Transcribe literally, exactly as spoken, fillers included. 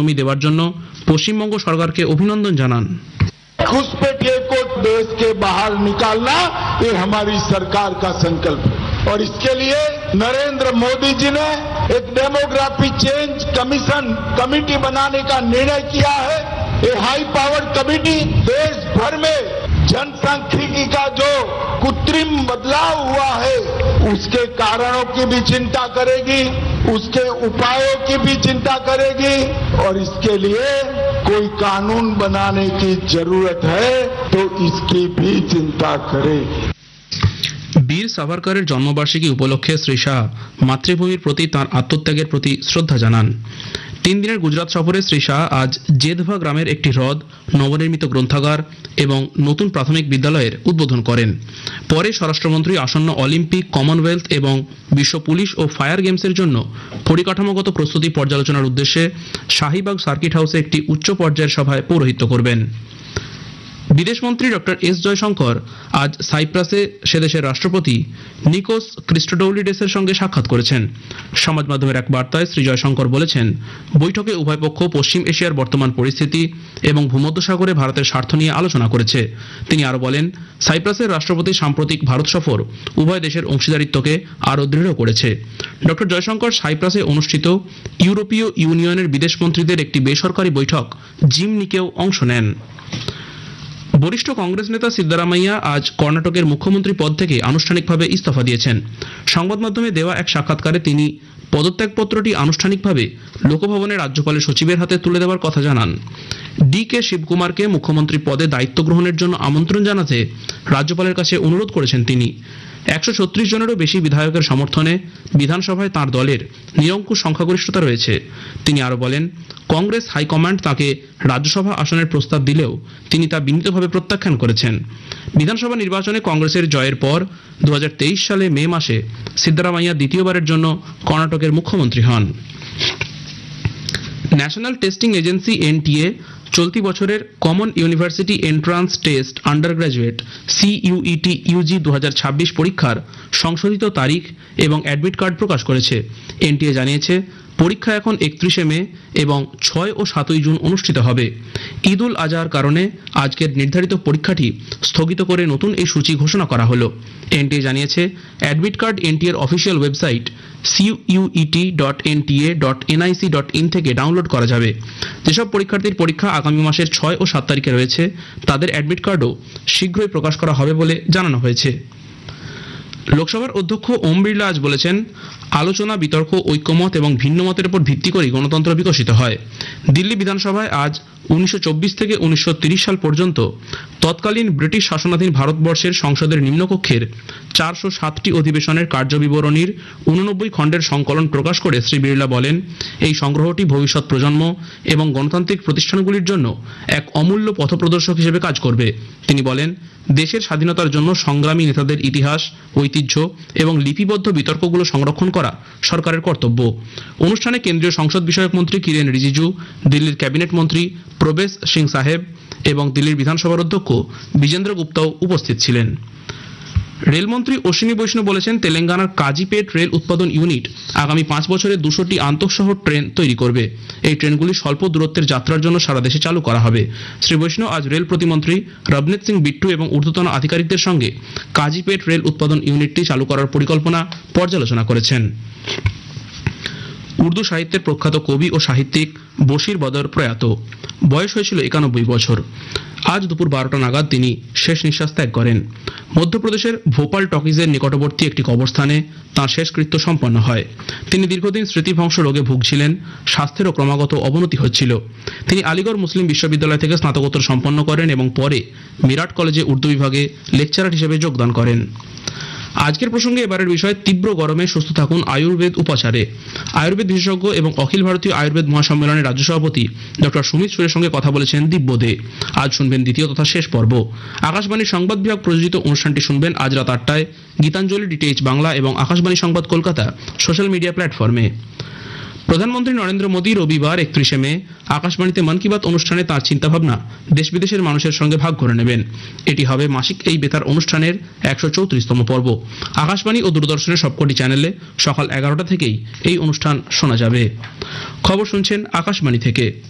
জমি দেওয়ার জন্য পশ্চিমবঙ্গ সরকারকে অভিনন্দন জানান। घुसपैठिए को देश के बाहर निकालना ये हमारी सरकार का संकल्प है और इसके लिए नरेंद्र मोदी जी ने एक डेमोग्राफी चेंज कमीशन कमेटी बनाने का निर्णय किया है। ये हाई पावर कमेटी देश भर में जनसांख्यिकी का जो कृत्रिम बदलाव हुआ है उसके कारणों की भी चिंता करेगी, उसके उपायों की भी चिंता करेगी और इसके लिए कोई कानून बनाने की जरूरत है तो इसकी भी चिंता करेगी। বীর সাভারকরের জন্মবার্ষিকী উপলক্ষে শ্রী শাহ মাতৃভূমির প্রতি তাঁর আত্মত্যাগের প্রতি শ্রদ্ধা জানান। তিন দিনের গুজরাট সফরে শ্রী শাহ আজ জেদভা গ্রামের একটি হ্রদ, নবনির্মিত গ্রন্থাগার এবং নতুন প্রাথমিক বিদ্যালয়ের উদ্বোধন করেন। পরে স্বরাষ্ট্রমন্ত্রী আসন্ন অলিম্পিক, কমনওয়েলথ এবং বিশ্ব পুলিশ ও ফায়ার গেমসের জন্য পরিকাঠামোগত প্রস্তুতি পর্যালোচনার উদ্দেশ্যে শাহীবাগ সার্কিট হাউসে একটি উচ্চ পর্যায়ের সভায় পৌরোহিত্য করবেন। বিদেশমন্ত্রী ডক্টর এস জয়শঙ্কর আজ সাইপ্রাসে সে দেশের রাষ্ট্রপতি নিকোস ক্রিস্টোডৌলিডেসের সঙ্গে সাক্ষাৎ করেছেন। সমাজ মাধ্যমের এক বার্তায় শ্রী জয়শঙ্কর বলেছেন, বৈঠকে উভয় পক্ষ পশ্চিম এশিয়ার বর্তমান পরিস্থিতি এবং ভূমধ্যসাগরে ভারতের স্বার্থ নিয়ে আলোচনা করেছে। তিনি আরও বলেন, সাইপ্রাসের রাষ্ট্রপতির সাম্প্রতিক ভারত সফর উভয় দেশের অংশীদারিত্বকে আরও দৃঢ় করেছে। ডক্টর জয়শঙ্কর সাইপ্রাসে অনুষ্ঠিত ইউরোপীয় ইউনিয়নের বিদেশমন্ত্রীদের একটি বেসরকারি বৈঠক জিমনিকেও অংশ নেন। বরিষ্ঠ কংগ্রেস নেতা সিদ্দারামাইয়া আজ কর্ণাটকের মুখ্যমন্ত্রী পদ থেকে আনুষ্ঠানিকভাবে ইস্তফা দিয়েছেন। সংবাদ মাধ্যমে দেওয়া এক সাক্ষাৎকারে তিনি পদত্যাগপত্রটি আনুষ্ঠানিকভাবে লোকভবনের রাজ্যপালের সচিবের হাতে তুলে দেওয়ার কথা জানান। ডি কে শিবকুমারকে মুখ্যমন্ত্রী পদে দায়িত্ব গ্রহণের জন্য আমন্ত্রণ জানাতে রাজ্যপালের কাছে অনুরোধ করেছেন তিনি। একশো ছত্রিশ জনেরও বেশি বিধায়কের সমর্থনে বিধানসভায় তাঁর দলের নিরঙ্কুশ সংখ্যাগরিষ্ঠতা রয়েছে। তিনি আরও বলেন, কংগ্রেস হাইকমান্ড তাঁকে রাজ্যসভা আসনের প্রস্তাব দিলেও তিনি তা বিনীতভাবে প্রত্যাখ্যান করেছেন। বিধানসভা নির্বাচনে কংগ্রেসের জয়ের পর দু হাজার তেইশ সালে মে মাসে সিদ্দারামাইয়া দ্বিতীয়বারের জন্য কর্ণাটকের মুখ্যমন্ত্রী হন। ন্যাশনাল টেস্টিং এজেন্সি এনটিএ চলতি বছরের common university entrance test under graduate CUET Yuji দু হাজার ছাব্বিশ পরীক্ষার সংশোধিত তারিখ এবং অ্যাডমিট কার্ড প্রকাশ করেছে। এনটিএ জানিয়েছে, পরীক্ষা এখন একত্রিশে মে এবং ছয় ও সাতই জুন অনুষ্ঠিত হবে। ঈদ উল আজহার কারণে আজকের নির্ধারিত পরীক্ষাটি স্থগিত করে নতুন এই সূচি ঘোষণা করা হলো। এনটিএ জানিয়েছে, admit card এনটিএর official website CUET dot NTA dot NIC dot in থেকে ডাউনলোড করা যাবে। যেসব পরীক্ষার্থীর পরীক্ষা আগামী মাসের ছয় ও সাত তারিখে রয়েছে তাদের অ্যাডমিট কার্ডও শীঘ্রই প্রকাশ করা হবে বলে জানানো হয়েছে। লোকসভার অধ্যক্ষ ওম বিড়লা আজ বলেছেন, আলোচনা, বিতর্ক, ঐক্যমত এবং ভিন্ন মতের উপর ভিত্তি করেই গণতন্ত্র বিকশিত হয়। দিল্লি বিধানসভায় আজ উনিশশো চব্বিশ থেকে উনিশশো তিরিশ সাল পর্যন্ত তৎকালীন ব্রিটিশ শাসনাধীন ভারতবর্ষের সংসদের নিম্নকক্ষের চারশো সাতটি অধিবেশনের কার্যবিবরণীর উননব্বই খণ্ডের সংকলন প্রকাশ করে শ্রী বিড়লা বলেন, এই সংগ্রহটি ভবিষ্যৎ প্রজন্ম এবং গণতান্ত্রিক প্রতিষ্ঠানগুলির জন্য এক অমূল্য পথপ্রদর্শক হিসেবে কাজ করবে। তিনি বলেন, দেশের স্বাধীনতার জন্য সংগ্রামী নেতাদের ইতিহাস, ঐতিহ্য এবং লিপিবদ্ধ বিতর্কগুলো সংরক্ষণ করা সরকারের কর্তব্য। অনুষ্ঠানে কেন্দ্রীয় সংসদ বিষয়ক মন্ত্রী কিরেন রিজিজু, দিল্লির ক্যাবিনেট মন্ত্রী প্রবেশ সিং সাহেব এবং দিল্লির বিধানসভার অধ্যক্ষ বিজেন্দ্র গুপ্তাও উপস্থিত ছিলেন। রেলমন্ত্রী অশ্বিনী বৈষ্ণব বলেছেন, তেলেঙ্গানার কাজিপেট রেল উৎপাদন ইউনিট আগামী পাঁচ বছরে দুশোটি আন্তঃশহর ট্রেন তৈরি করবে। এই ট্রেনগুলি স্বল্প দূরত্বের যাত্রার জন্য সারা দেশে চালু করা হবে। শ্রী বৈষ্ণব আজ রেল প্রতিমন্ত্রী রবনীত সিং বিট্টু এবং ঊর্ধ্বতন আধিকারিকদের সঙ্গে কাজিপেট রেল উৎপাদন ইউনিটটি চালু করার পরিকল্পনা পর্যালোচনা করেছেন। উর্দু সাহিত্যের প্রখ্যাত কবি ও সাহিত্যিক বশির বদর প্রয়াত, বয়স হয়েছিল একানব্বই বছর। আজ দুপুর বারোটা নাগাদ তিনি শেষ নিঃশ্বাস ত্যাগ করেন। মধ্যপ্রদেশের ভোপাল টকিজের নিকটবর্তী একটি কবরস্থানে তাঁর শেষকৃত্য সম্পন্ন হয়। তিনি দীর্ঘদিন স্মৃতিভ্রংশ রোগে ভুগছিলেন, স্বাস্থ্যেরও ক্রমাগত অবনতি হচ্ছিল। তিনি আলিগড় মুসলিম বিশ্ববিদ্যালয় থেকে স্নাতকোত্তর সম্পন্ন করেন এবং পরে মিরাট কলেজে উর্দু বিভাগে লেকচারার হিসেবে যোগদান করেন। আজকের প্রসঙ্গে এবারের বিষয়, তীব্র গরমে সুস্থ থাকুন আয়ুর্বেদ উপাচারে। আয়ুর্বেদ বিশেষজ্ঞ এবং অখিল ভারতীয় আয়ুর্বেদ মহাসম্মেলনের রাজ্য সভাপতি ডক্টর সুমিত সুরের সঙ্গে কথা বলেছেন দিব্য দে। আজ শুনবেন দ্বিতীয় তথা শেষ পর্ব। আকাশবাণীর সংবাদ বিভাগ প্রযোজিত অনুষ্ঠানটি শুনবেন আজ রাত আটটায় গীতাঞ্জলি ডিটিএইচ বাংলা এবং আকাশবাণী সংবাদ কলকাতা সোশ্যাল মিডিয়া প্ল্যাটফর্মে। প্রধানমন্ত্রী নরেন্দ্র মোদী রবিবার একত্রিশে মে আকাশবাণীতে মন কি বাত অনুষ্ঠানে তাঁর চিন্তাভাবনা দেশ বিদেশের মানুষের সঙ্গে ভাগ করে নেবেন। এটি হবে মাসিক এই বেতার অনুষ্ঠানের একশো চৌত্রিশতম পর্ব। আকাশবাণী ও দূরদর্শনের সবকটি চ্যানেলে সকাল এগারোটা থেকেই এই অনুষ্ঠান শোনা যাবে। খবর শুনছেন আকাশবাণী থেকে।